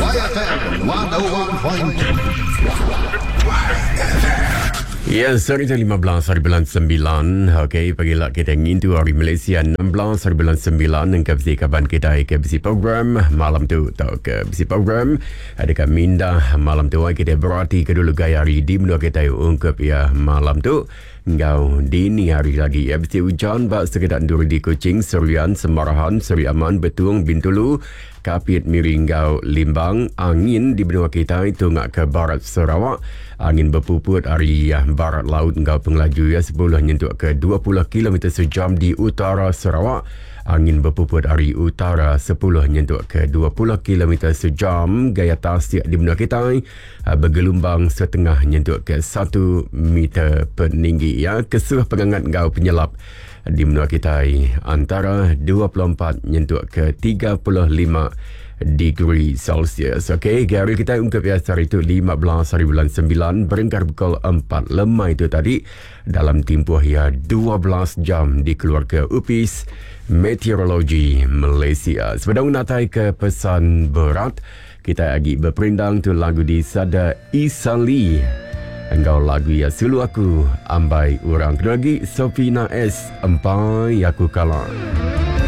YFM 101.2. Ya, sorry itu 15 hari bulan 9. Okey, pagilah kita ngintu hari Malaysia 16 hari bulan 9. Ke kaban kita ke bisi program malam tu atau ke bisi program adakah minda malam tu kita berarti kedulu gaya hari di menua kita ungkap ya malam tu ngau dini hari lagi ya bisi hujan bak sekedar duri di Kuching, Serian, Semarahan, Seri Aman, Betung, Bintulu, Kapit, Miringgau, Limbang. Angin di benua kita itu ngak ke barat Sarawak. Angin berpuput hari barat laut ngau pengelaju ya 10 nyentuk ke 20 km sejam di utara Sarawak. Angin berpuput hari utara 10 nyentuk ke 20 km sejam. Gaya tasik di benua kita bergelombang setengah nyentuk ke 1 meter peninggi ya. Kesuh pengangat ngau penyelap di benua kita antara 24 nyentuk ke 35 degree Celsius. Okey, hari kita ungkap ya hari itu 15 hari bulan 9 berengkar pukul 4 lemah itu tadi dalam tempoh ya 12 jam di keluarga UPIS Meteorologi Malaysia. Sebelum natai ke pesan berat, kita lagi berperindang tu lagu di Sada Isali. Engkau lagu ya sulu aku ambai orang. Kedua lagi Sofina S Empai aku kalah.